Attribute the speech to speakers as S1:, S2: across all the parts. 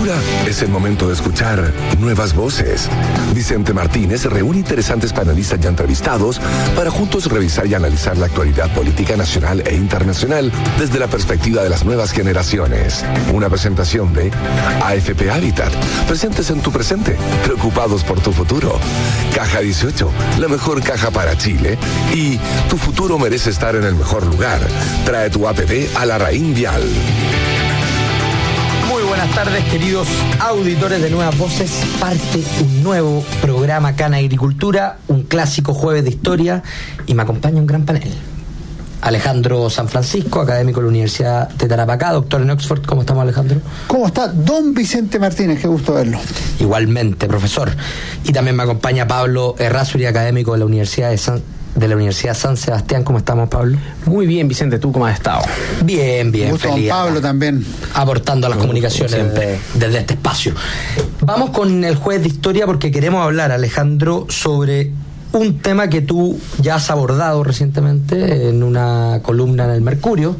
S1: Agricultura es el momento de escuchar nuevas voces. Vicente Martínez reúne interesantes panelistas ya entrevistados para juntos revisar y analizar la actualidad política nacional e internacional desde la perspectiva de las nuevas generaciones. Una presentación de AFP Habitat. Presentes en tu presente, preocupados por tu futuro. Caja 18, la mejor caja para Chile. Y tu futuro merece estar en el mejor lugar. Trae tu APP a la Raín Vial.
S2: Buenas tardes, queridos auditores de Nuevas Voces. Parte un nuevo programa acá en Agricultura, un clásico jueves de historia, y me acompaña un gran panel. Alejandro San Francisco, académico de la Universidad de Tarapacá, doctor en Oxford. ¿Cómo estamos, Alejandro?
S3: ¿Cómo está? Don Vicente Martínez, qué gusto verlo.
S2: Igualmente, profesor. Y también me acompaña Pablo Errázuriz, académico de la Universidad San Sebastián. ¿Cómo estamos, Pablo?
S4: Muy bien, Vicente, ¿tú cómo has estado?
S2: Bien,
S3: gusto, feliz. Don Pablo también.
S2: Aportando a las comunicaciones desde este espacio. Vamos con el jueves de historia porque queremos hablar, Alejandro, sobre un tema que tú ya has abordado recientemente en una columna en el Mercurio,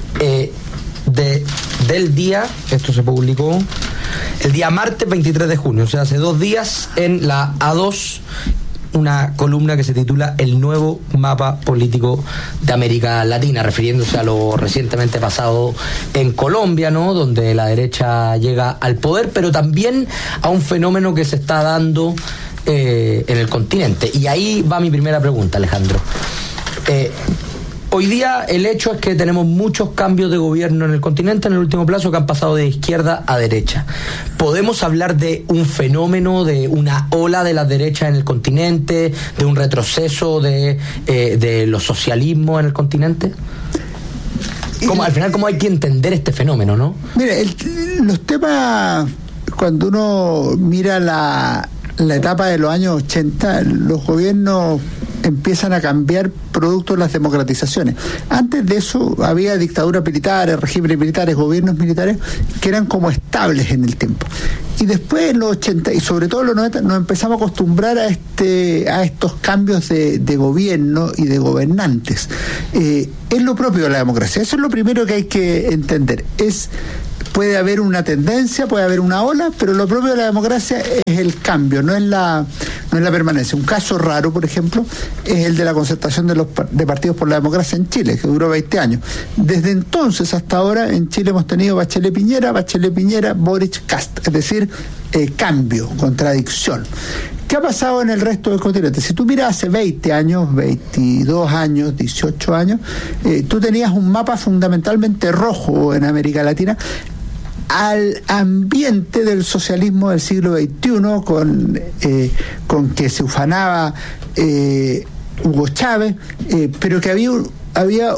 S2: del día, esto se publicó el día martes 23 de junio, o sea, hace 2 días, en la A2, una columna que se titula El nuevo mapa político de América Latina, refiriéndose a lo recientemente pasado en Colombia, ¿no?, donde la derecha llega al poder, pero también a un fenómeno que se está dando en el continente. Y ahí va mi primera pregunta, Alejandro. Hoy día el hecho es que tenemos muchos cambios de gobierno en el continente en el último plazo que han pasado de izquierda a derecha. ¿Podemos hablar de un fenómeno, de una ola de la derecha en el continente, de un retroceso de los socialismos en el continente? Al final, ¿cómo hay que entender este fenómeno, no?
S3: Mire, los temas, cuando uno mira la etapa de los años 80, los gobiernos empiezan a cambiar producto de las democratizaciones. Antes de eso había dictaduras militares, regímenes militares, gobiernos militares que eran como estables en el tiempo. Y después en los 80 y sobre todo en los 90 nos empezamos a acostumbrar a estos cambios de gobierno y de gobernantes. Es lo propio de la democracia. Eso es lo primero que hay que entender. Puede haber una tendencia, puede haber una ola, pero lo propio de la democracia es el cambio, no es la permanencia. Un caso raro, por ejemplo, es el de la concertación de partidos por la democracia en Chile, que duró 20 años. Desde entonces hasta ahora en Chile hemos tenido Bachelet Piñera, Boric, Kast, es decir, cambio, contradicción. ¿Qué ha pasado en el resto del continente? Si tú miras hace 20 años, 22 años, 18 años, tú tenías un mapa fundamentalmente rojo en América Latina, al ambiente del socialismo del siglo XXI, con que se ufanaba Hugo Chávez, pero que había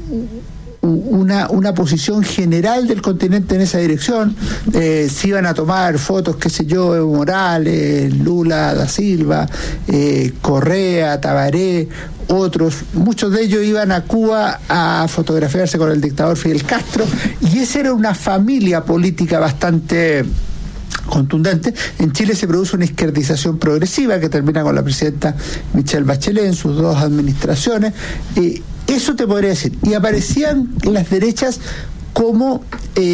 S3: una posición general del continente en esa dirección. Se iban a tomar fotos, qué sé yo, Evo Morales, Lula da Silva, Correa, Tabaré, otros, muchos de ellos iban a Cuba a fotografiarse con el dictador Fidel Castro, y esa era una familia política bastante contundente. En Chile se produce una izquierdización progresiva que termina con la presidenta Michelle Bachelet en sus 2 administraciones. Eso te podría decir. Y aparecían las derechas como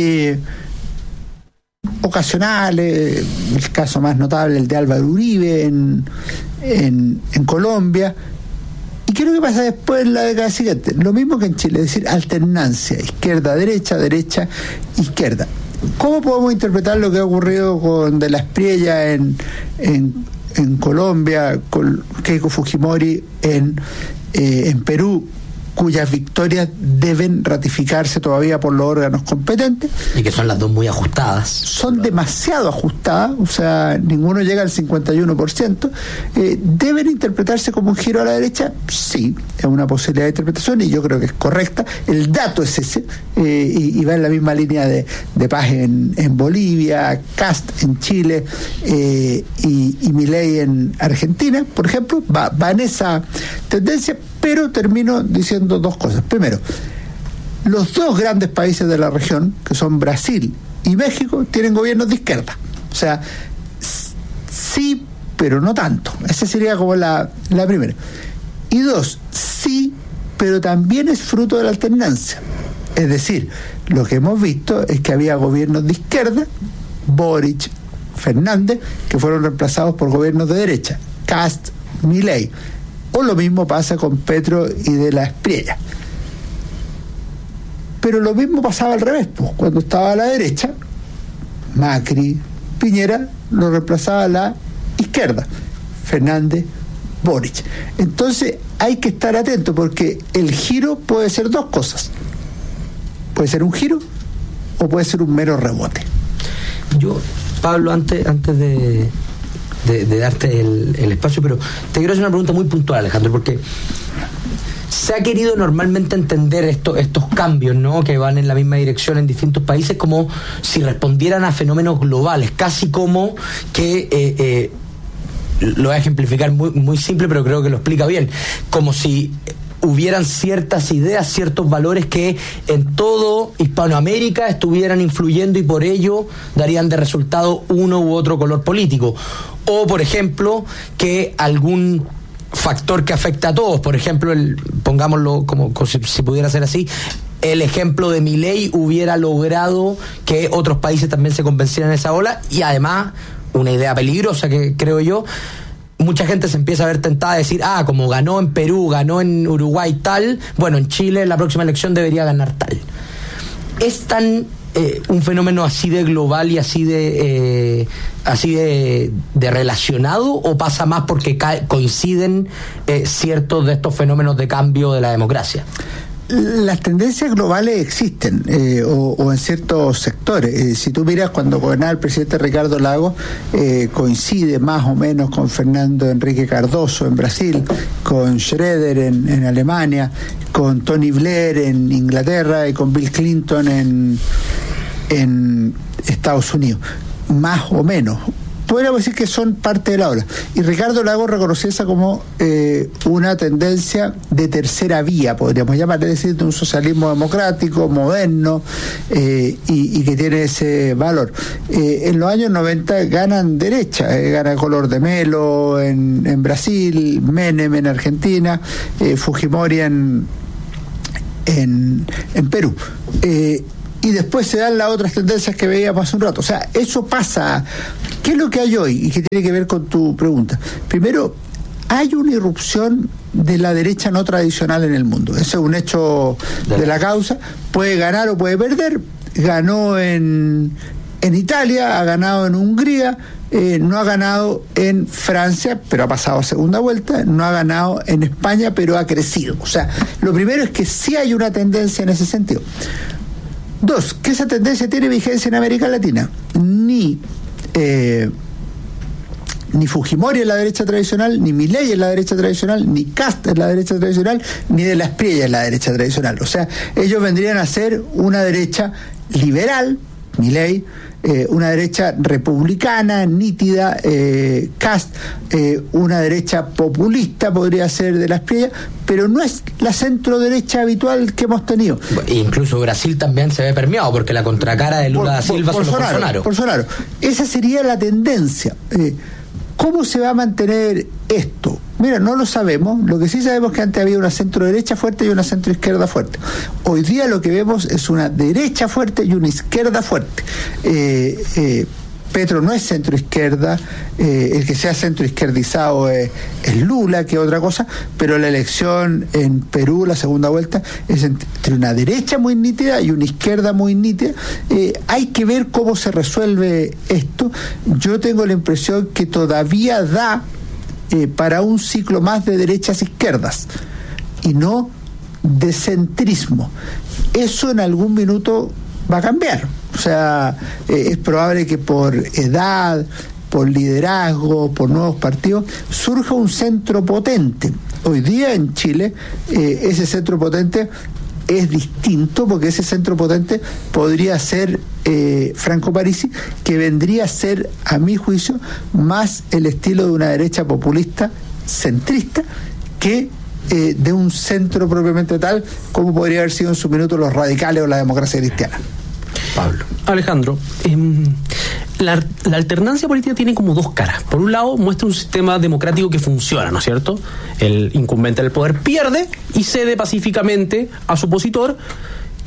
S3: ocasionales, el caso más notable, el de Álvaro Uribe en Colombia. ¿Y qué es lo que pasa después en la década siguiente? Lo mismo que en Chile, es decir, alternancia, izquierda-derecha, derecha-izquierda. ¿Cómo podemos interpretar lo que ha ocurrido con De la Espriella en Colombia, con Keiko Fujimori en Perú, cuyas victorias deben ratificarse todavía por los órganos competentes?
S2: Y que son las dos muy ajustadas.
S3: Son demasiado ajustadas, o sea, ninguno llega al 51%. ¿Deben interpretarse como un giro a la derecha? Sí, es una posibilidad de interpretación y yo creo que es correcta. El dato es ese, y va en la misma línea de Paz en Bolivia, Kast en Chile, y Milei en Argentina, por ejemplo, va en esa tendencia. Pero termino diciendo 2 cosas. Primero, los 2 grandes países de la región, que son Brasil y México, tienen gobiernos de izquierda. O sea, sí, pero no tanto. Esa sería como la primera. Y 2, sí, pero también es fruto de la alternancia. Es decir, lo que hemos visto es que había gobiernos de izquierda Boric, Fernández, que fueron reemplazados por gobiernos de derecha, Kast, Milei. O lo mismo pasa con Petro y de la Espriella. Pero lo mismo pasaba al revés, pues, cuando estaba a la derecha, Macri, Piñera, lo reemplazaba a la izquierda, Fernández, Boric. Entonces hay que estar atento, porque el giro puede ser dos cosas. Puede ser un giro o puede ser un mero rebote.
S2: Yo, Pablo, antes de darte el espacio, pero te quiero hacer una pregunta muy puntual, Alejandro, porque se ha querido normalmente entender estos cambios, ¿no?, que van en la misma dirección en distintos países, como si respondieran a fenómenos globales, casi como que lo voy a ejemplificar muy simple, pero creo que lo explica bien, como si hubieran ciertas ideas, ciertos valores que en todo Hispanoamérica estuvieran influyendo y por ello darían de resultado uno u otro color político. O, por ejemplo, que algún factor que afecta a todos, por ejemplo, pongámoslo como si pudiera ser así, el ejemplo de Milei hubiera logrado que otros países también se convencieran de esa ola, y además, una idea peligrosa que creo yo, mucha gente se empieza a ver tentada a decir, como ganó en Perú, ganó en Uruguay tal, bueno, en Chile en la próxima elección debería ganar tal. ¿Es tan un fenómeno así de global y así de relacionado, o pasa más porque coinciden ciertos de estos fenómenos de cambio de la democracia?
S3: Las tendencias globales existen, o en ciertos sectores. Si tú miras, cuando gobernaba el presidente Ricardo Lagos, coincide más o menos con Fernando Henrique Cardoso en Brasil, con Schröder en Alemania, con Tony Blair en Inglaterra y con Bill Clinton en Estados Unidos. Más o menos. Podríamos decir que son parte de la ola. Y Ricardo Lagos reconoció esa como una tendencia de tercera vía, podríamos llamar, es decir, de un socialismo democrático, moderno, y que tiene ese valor. En los años 90 ganan derecha, gana Color de Melo en Brasil, Menem en Argentina, Fujimori en Perú. Y después se dan las otras tendencias que veíamos hace un rato. O sea, eso pasa. ¿Qué es lo que hay hoy? Y que tiene que ver con tu pregunta. Primero, hay una irrupción de la derecha no tradicional en el mundo. Ese es un hecho de la causa. Puede ganar o puede perder. Ganó en Italia, ha ganado en Hungría, no ha ganado en Francia, pero ha pasado a segunda vuelta, no ha ganado en España, pero ha crecido. O sea, lo primero es que sí hay una tendencia en ese sentido. Dos, que esa tendencia tiene vigencia en América Latina. Ni Fujimori en la derecha tradicional, ni Milei en la derecha tradicional, ni Kast en la derecha tradicional, ni de la Espriella en la derecha tradicional. O sea, ellos vendrían a ser una derecha liberal, Milei, una derecha republicana, nítida, Kast, una derecha populista podría ser de la Espriella, pero no es la centro derecha habitual que hemos tenido.
S2: Incluso Brasil también se ve permeado, porque la contracara de Lula da Silva son
S3: Bolsonaro. Esa sería la tendencia. ¿Cómo se va a mantener esto? Mira, no lo sabemos. Lo que sí sabemos es que antes había una centro derecha fuerte y una centro izquierda fuerte. Hoy día lo que vemos es una derecha fuerte y una izquierda fuerte. Petro no es centro izquierda, el que sea centro izquierdizado es Lula, que es otra cosa, pero la elección en Perú, la segunda vuelta, es entre una derecha muy nítida y una izquierda muy nítida. Hay que ver cómo se resuelve esto. Yo tengo la impresión que todavía da para un ciclo más de derechas izquierdas y no de centrismo. Eso en algún minuto va a cambiar. O sea, es probable que por edad, por liderazgo, por nuevos partidos, surja un centro potente. Hoy día en Chile, ese centro potente es distinto, porque ese centro potente podría ser Franco Parisi, que vendría a ser, a mi juicio, más el estilo de una derecha populista centrista que de un centro propiamente tal, como podría haber sido en su minuto los radicales o la democracia cristiana.
S4: Pablo. Alejandro, la alternancia política tiene como dos caras. Por un lado, muestra un sistema democrático que funciona, ¿no es cierto? El incumbente del poder pierde y cede pacíficamente a su opositor,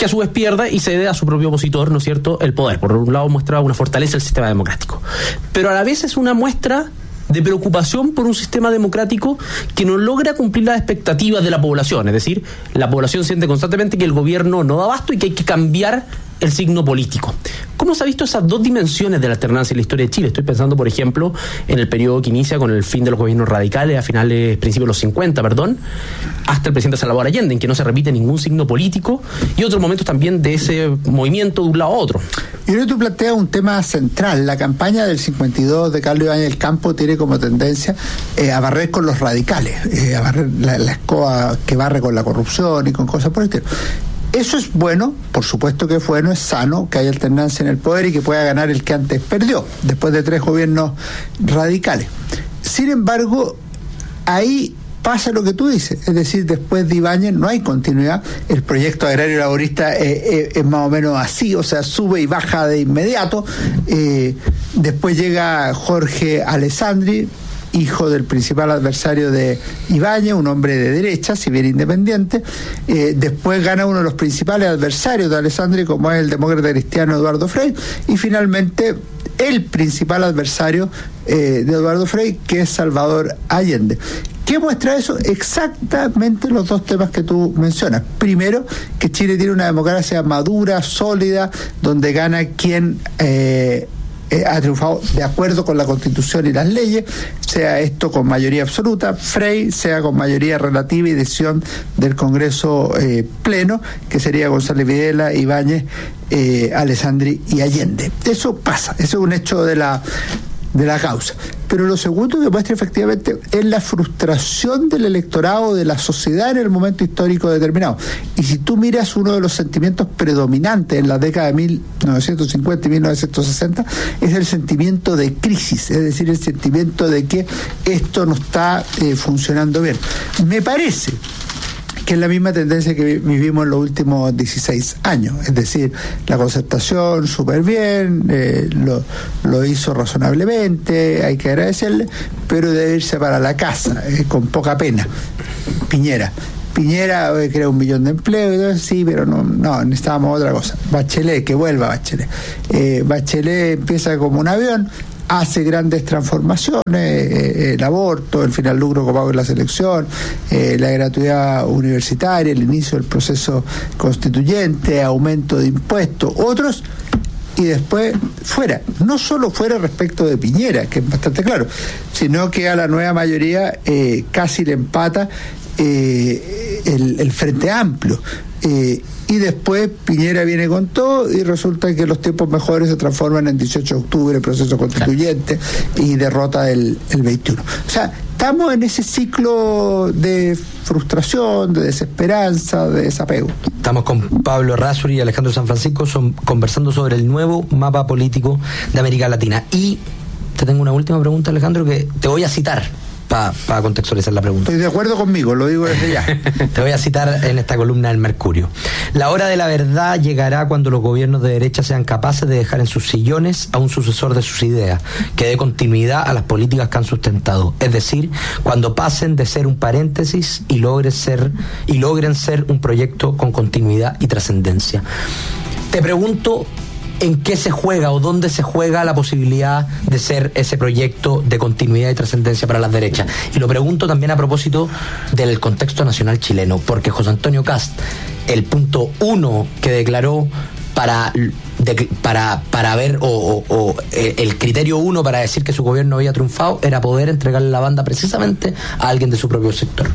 S4: que a su vez pierde y cede a su propio opositor, ¿no es cierto?, el poder. Por un lado muestra una fortaleza del sistema democrático, pero a la vez es una muestra de preocupación por un sistema democrático que no logra cumplir las expectativas de la población. Es decir, la población siente constantemente que el gobierno no da abasto y que hay que cambiar el signo político. ¿Cómo se ha visto esas dos dimensiones de la alternancia en la historia de Chile? Estoy pensando, por ejemplo, en el periodo que inicia con el fin de los gobiernos radicales a principios de los 50, hasta el presidente Salvador Allende, en que no se repite ningún signo político, y otros momentos también de ese movimiento de un lado a otro.
S3: Y ahora tú planteas un tema central. La campaña del 52 de Carlos Ibáñez del Campo tiene como tendencia a barrer con los radicales, a barrer la escoba que barre con la corrupción y con cosas por el estilo. Eso es bueno, por supuesto que es bueno, es sano que haya alternancia en el poder y que pueda ganar el que antes perdió, después de 3 gobiernos radicales. Sin embargo, ahí pasa lo que tú dices, es decir, después de Ibáñez no hay continuidad. El proyecto agrario laborista es más o menos así, o sea, sube y baja de inmediato. Después llega Jorge Alessandri, hijo del principal adversario de Ibáñez, un hombre de derecha, si bien independiente. Después gana uno de los principales adversarios de Alessandri, como es el demócrata cristiano Eduardo Frei, y finalmente el principal adversario de Eduardo Frei, que es Salvador Allende. ¿Qué muestra eso? Exactamente los dos temas que tú mencionas. Primero, que Chile tiene una democracia madura, sólida, donde gana quien ha triunfado de acuerdo con la Constitución y las leyes, sea esto con mayoría absoluta, Frei, sea con mayoría relativa y decisión del Congreso pleno, que sería González Videla, Ibáñez, Alessandri y Allende. Eso pasa, eso es un hecho de la causa. Pero lo segundo que muestra efectivamente es la frustración del electorado, de la sociedad en el momento histórico determinado. Y si tú miras uno de los sentimientos predominantes en la década de 1950 y 1960, es el sentimiento de crisis, es decir, el sentimiento de que esto no está funcionando bien. Me parece que es la misma tendencia que vivimos en los últimos 16 años, es decir, la concertación súper bien, lo hizo razonablemente, hay que agradecerle, pero debe irse para la casa, con poca pena. Piñera crea 1 millón de empleos, sí, pero no necesitábamos otra cosa. Bachelet, que vuelva Bachelet. Bachelet empieza como un avión, hace grandes transformaciones, el aborto, el final lucro copago en la selección, la gratuidad universitaria, el inicio del proceso constituyente, aumento de impuestos, otros, y después fuera. No solo fuera respecto de Piñera, que es bastante claro, sino que a la nueva mayoría casi le empata el Frente Amplio. Y después Piñera viene con todo y resulta que los tiempos mejores se transforman en 18 de octubre, proceso constituyente, y derrota el 21. O sea, estamos en ese ciclo de frustración, de desesperanza, de desapego.
S2: Estamos con Pablo Errázuriz y Alejandro San Francisco conversando sobre el nuevo mapa político de América Latina. Y te tengo una última pregunta, Alejandro, que te voy a citar para contextualizar la pregunta.
S3: Estoy de acuerdo conmigo, lo digo desde ya.
S2: Te voy a citar en esta columna del Mercurio. La hora de la verdad llegará cuando los gobiernos de derecha sean capaces de dejar en sus sillones a un sucesor de sus ideas, que dé continuidad a las políticas que han sustentado. Es decir, cuando pasen de ser un paréntesis y logren ser un proyecto con continuidad y trascendencia. Te pregunto, ¿en qué se juega o dónde se juega la posibilidad de ser ese proyecto de continuidad y trascendencia para las derechas? Y lo pregunto también a propósito del contexto nacional chileno, porque José Antonio Kast, el punto 1 que declaró para ver, o el criterio 1 para decir que su gobierno había triunfado, era poder entregarle la banda precisamente a alguien de su propio sector.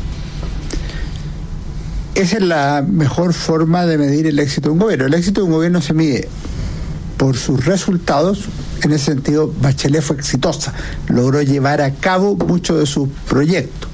S3: Esa es la mejor forma de medir el éxito de un gobierno. El éxito de un gobierno se mide por sus resultados. En ese sentido, Bachelet fue exitosa, logró llevar a cabo muchos de sus proyectos.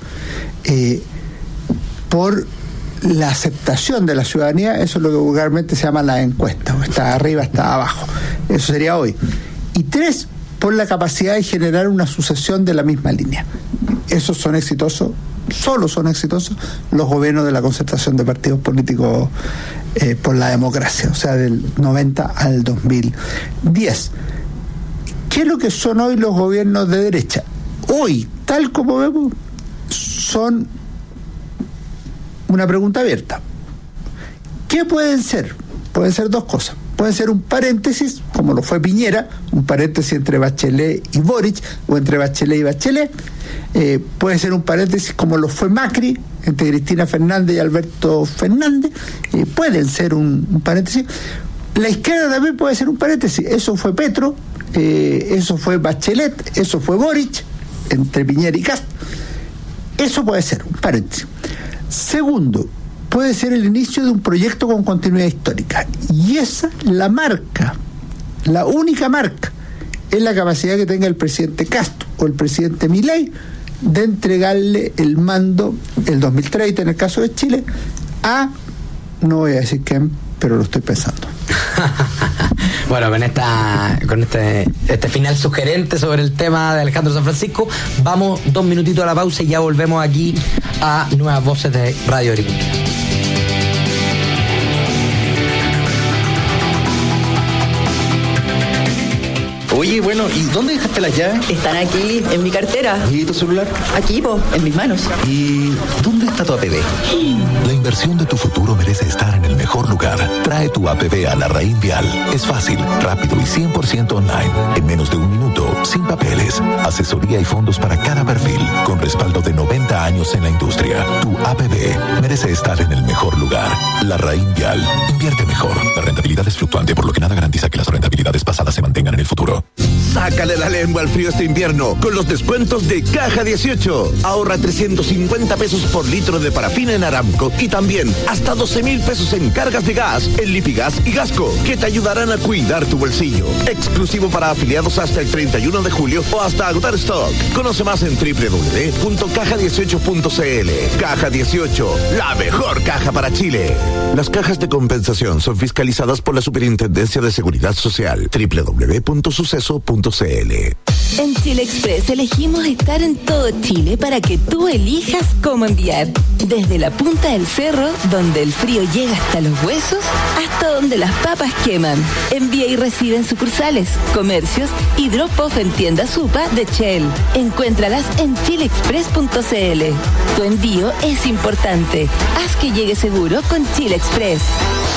S3: Por la aceptación de la ciudadanía, eso es lo que vulgarmente se llama la encuesta, o está arriba, está abajo. Eso sería hoy. Y 3, por la capacidad de generar una sucesión de la misma línea. Esos son exitosos, solo son exitosos los gobiernos de la concertación de partidos políticos por la democracia, o sea, del 90 al 2010. ¿Qué es lo que son hoy los gobiernos de derecha? Hoy, tal como vemos, son una pregunta abierta. ¿Qué pueden ser? pueden ser dos cosas. Puede ser un paréntesis, como lo fue Piñera, un paréntesis entre Bachelet y Boric, o entre Bachelet y Bachelet. Puede ser un paréntesis como lo fue Macri, entre Cristina Fernández y Alberto Fernández. Pueden ser un paréntesis. La izquierda también puede ser un paréntesis. Eso fue Petro, eso fue Bachelet, eso fue Boric, entre Piñera y Kast. Eso puede ser un paréntesis. Segundo, puede ser el inicio de un proyecto con continuidad histórica. Y esa, la marca, la única marca, es la capacidad que tenga el presidente Kast o el presidente Milei de entregarle el mando, el 2030 en el caso de Chile, no voy a decir quién, pero lo estoy pensando.
S2: Bueno, con este final sugerente sobre el tema de Alejandro San Francisco, vamos 2 minutitos a la pausa y ya volvemos aquí a Nuevas Voces de Radio Agricultura.
S5: Oye, bueno, ¿y dónde dejaste las llaves?
S6: Están aquí, en mi cartera.
S5: ¿Y tu celular?
S6: Aquí, en mis manos.
S5: ¿Y dónde está tu APB?
S1: La inversión de tu futuro merece estar en el mejor lugar. Trae tu APB a la Raín Vial. Es fácil, rápido y 100% online. En menos de un minuto, sin papeles. Asesoría y fondos para cada perfil. Con respaldo de 90 años en la industria. Tu APB merece estar en el mejor lugar. La Raín Vial. Invierte mejor. La rentabilidad es fluctuante, por lo que nada garantiza que las rentabilidades pasadas se mantengan en el futuro.
S7: Sácale la lengua al frío este invierno con los descuentos de Caja 18. Ahorra 350 pesos por litro de parafina en Aramco y también hasta 12,000 pesos en cargas de gas en Lipigas y Gasco, que te ayudarán a cuidar tu bolsillo. Exclusivo para afiliados hasta el 31 de julio o hasta agotar stock. Conoce más en www.caja18.cl. Caja 18, la mejor caja para Chile. Las cajas de compensación son fiscalizadas por la Superintendencia de Seguridad Social. www.suceso.cl.
S8: En Chile Express elegimos estar en todo Chile para que tú elijas cómo enviar. Desde la punta del cerro, donde el frío llega hasta los huesos, hasta donde las papas queman. Envía y recibe en sucursales, comercios y drop-off en tiendas Supa de Shell. Encuéntralas en chileexpress.cl. Tu envío es importante. Haz que llegue seguro con Chile Express.